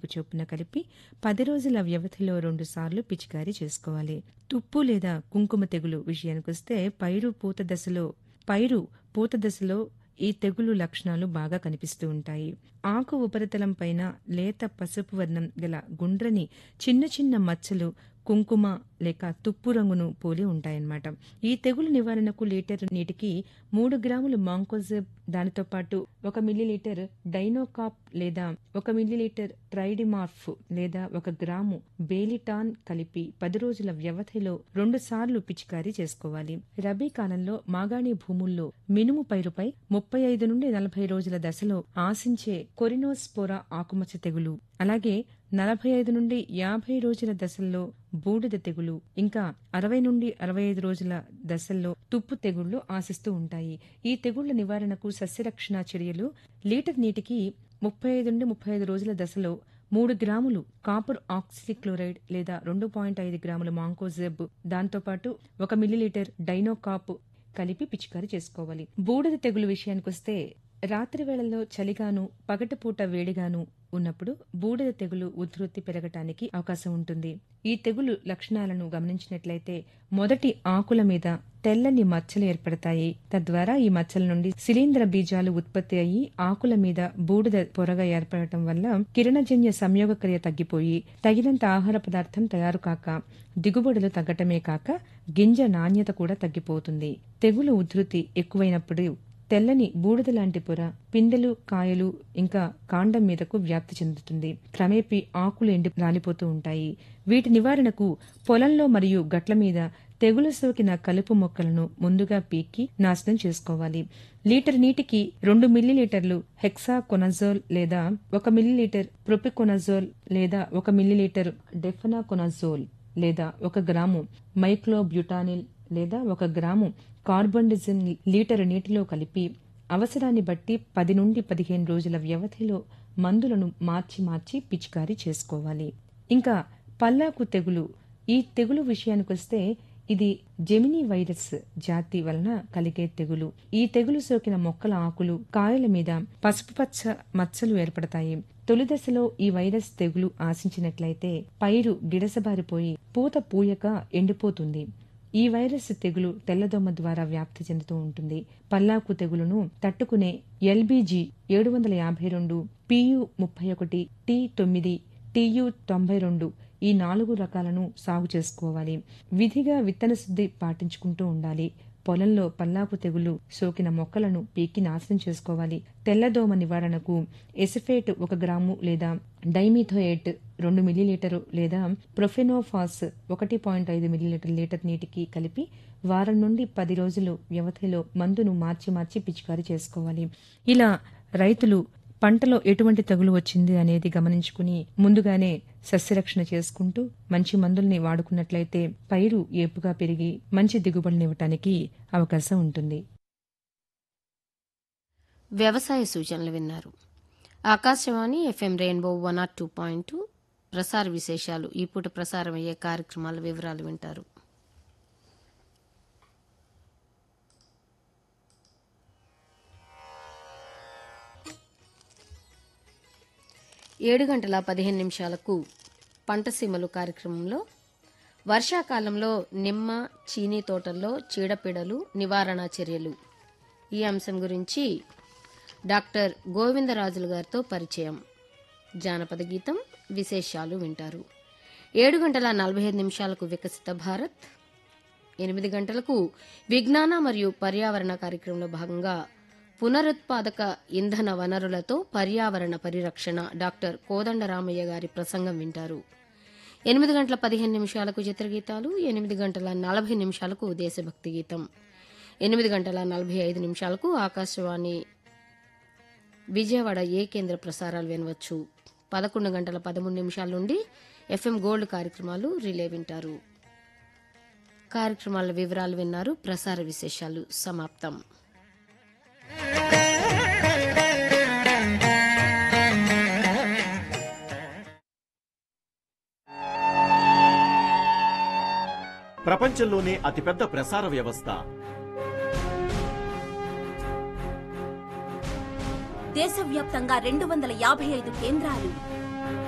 లీటరుకు చొప్పున కలిపి 10 రోజుల వ్యవధిలో 2 సార్లు పిచికారీ చేసుకోవాలి. తుప్పు లేదా కుంకుమ తెగులు విషయానికొస్తే పైరు పూత దశలో ఈ తెగులు లక్షణాలు బాగా కనిపిస్తూ ఉంటాయి. ఆకు ఉపరితలం పైన లేత పసుపు వర్ణం గల గుండ్రని చిన్న చిన్న మచ్చలు కుంకుమ లేక తుప్పు రంగును పోలి ఉంటాయన్నమాట. ఈ తెగులు నివారణకు లీటర్ నీటికి 3 గ్రాములు మాంకోజెబ్, దానితో పాటు 1 మిల్లీలీటర్ డైనోకాప్ లేదా 1 మిల్లీలీటర్ ట్రైడిమార్ఫ్ లేదా 1 గ్రాము బేలిటాన్ కలిపి 10 రోజుల వ్యవధిలో 2 సార్లు పిచికారీ చేసుకోవాలి. రబీ కాలంలో మాగాణి భూముల్లో మినుము పైరుపై 35 నుండి 40 రోజుల దశలో ఆశించే కొరినోస్పోరా ఆకుమచ్చ తెగులు, అలాగే 45 నుండి 50 రోజుల దశల్లో బూడిద తెగులు, ఇంకా 60 నుండి 65 రోజుల దశల్లో తుప్పు తెగుళ్లు ఆశిస్తూ ఉంటాయి. ఈ తెగుళ్ల నివారణకు సస్యరక్షణ చర్యలు: లీటర్ నీటికి 35 నుండి 35 రోజుల దశలో 3 గ్రాములు కాపర్ ఆక్సిక్లోరైడ్ లేదా 2.5 గ్రాముల మాంకోజెబ్, దాంతోపాటు 1 మిల్లీలీటర్ డైనోకాప్ కలిపి పిచికారీ చేసుకోవాలి. బూడిద తెగులు విషయానికొస్తే రాత్రి వేళల్లో చలిగాను పగటిపూట వేడిగాను ఉన్నప్పుడు బూడిద తెగులు ఉధృతి పెరగటానికి అవకాశం ఉంటుంది. ఈ తెగులు లక్షణాలను గమనించినట్లయితే మొదటి ఆకుల మీద తెల్లని మచ్చలు ఏర్పడతాయి. తద్వారా ఈ మచ్చల నుండి శిలీంధ్ర బీజాలు ఉత్పత్తి అయ్యి ఆకుల మీద బూడిద పొరగా ఏర్పడటం వల్ల కిరణజన్య సంయోగక్రియ తగ్గిపోయి తగినంత ఆహార పదార్థం తయారు కాక దిగుబడులు తగ్గటమే కాక గింజ నాణ్యత కూడా తగ్గిపోతుంది. తెగులు ఉధృతి ఎక్కువైనప్పుడు తెల్లని బూడిద లాంటి పొర పిందెలు, కాయలు ఇంకా కాండం మీదకు వ్యాప్తి చెందుతుంది. క్రమేపీ ఆకులు ఎండి రాలిపోతూ ఉంటాయి. వీటి నివారణకు పొలంలో మరియు గట్ల మీద తెగులు సోకిన కలుపు మొక్కలను ముందుగా పీకి నాశనం చేసుకోవాలి. లీటర్ నీటికి 2 మిల్లీలీటర్లు హెక్సాకొనజోల్ లేదా 1 మిల్లీలీటర్ ప్రొపికొనజోల్ లేదా 1 మిల్లీలీటర్ డెఫనాకొనజోల్ లేదా 1 గ్రాము మైక్లోబ్యూటానిల్ లేదా 1 గ్రాము కార్బండిజిన్ లీటరు నీటిలో కలిపి అవసరాన్ని బట్టి 10 నుండి 15 రోజుల వ్యవధిలో మందులను మార్చి పిచికారీ చేసుకోవాలి. ఇంకా పల్లాకు తెగులు. ఈ తెగులు విషయానికొస్తే ఇది జెమినీ వైరస్ జాతి వలన కలిగే తెగులు. ఈ తెగులు సోకిన మొక్కల ఆకులు, కాయల మీద పసుపుపచ్చ మచ్చలు ఏర్పడతాయి. తొలి దశలో ఈ వైరస్ తెగులు ఆశించినట్లయితే పైరు గిడసబారిపోయి పూత పూయక ఎండిపోతుంది. ఈ వైరస్ తెగులు తెల్లదోమ ద్వారా వ్యాప్తి చెందుతూ ఉంటుంది. పల్లాకు తెగులును తట్టుకునే LBG 752, PU 31, T9, TU 92 ఈ 4 రకాలను సాగు చేసుకోవాలి. విధిగా విత్తన శుద్ధి పాటించుకుంటూ ఉండాలి. పొలంలో పల్లాకు తెగులు సోకిన మొక్కలను పీకి నాశనం చేసుకోవాలి. తెల్లదోమ నివారణకు ఎసిఫేట్ 1 గ్రాము లేదా డైమిథోయేట్ 2 మిల్లీలీటరు లేదా ప్రొఫెనోఫాస్ 1.5 మిల్లీలీటర్ లీటర్ నీటికి కలిపి వారం నుండి 10 రోజులు వ్యవధిలో మందును మార్చి పిచికారీ చేసుకోవాలి. ఇలా రైతులు పంటలో ఎటువంటి తెగులు వచ్చింది అనేది గమనించుకుని ముందుగానే సస్యరక్షణ చేసుకుంటూ మంచి మందుల్ని వాడుకున్నట్లయితే పైరు ఏపుగా పెరిగి మంచి దిగుబడినివ్వటానికి అవకాశం ఉంటుంది. వ్యవసాయ సూచనలు విన్నారు. ఆకాశవాణి FM రెయిన్బో 102.2 ప్రసార విశేషాలు. ఈ పూట ప్రసారమయ్యే కార్యక్రమాల వివరాలు వింటారు. 7:15 పంటసీమలు కార్యక్రమంలో వర్షాకాలంలో నిమ్మ, చీనీ తోటల్లో చీడపీడలు నివారణ చర్యలు ఈ అంశం గురించి డాక్టర్ గోవిందరాజులు గారితో పరిచయం. జానపద గీతం, విశేషాలు వింటారు. 7:45 వికసిత భారత్, 8 గంటలకు విజ్ఞాన మరియు పర్యావరణ కార్యక్రమంలో భాగంగా పునరుత్పాదక ఇంధన వనరులతో పర్యావరణ పరిరక్షణ డాక్టర్ కోదండరామయ్య గారి ప్రసంగం వింటారు. 8:15 చిత్రగీతాలు, 8:40 దేశభక్తి గీతం, 8:45 ఆకాశవాణి విజయవాడ ఏ కేంద్ర ప్రసారాలు వినవచ్చు. 11:13 నుండి FM గోల్డ్ కార్యక్రమాలు రిలే వింటారు. కార్యక్రమాల వివరాలు విన్నారు. ప్రసార విశేషాలు సమాప్తం. ప్రపంచంలోనే అతిపెద్ద ప్రసార వ్యవస్థ, దేశవ్యాప్తంగా 255 కేంద్రాలు,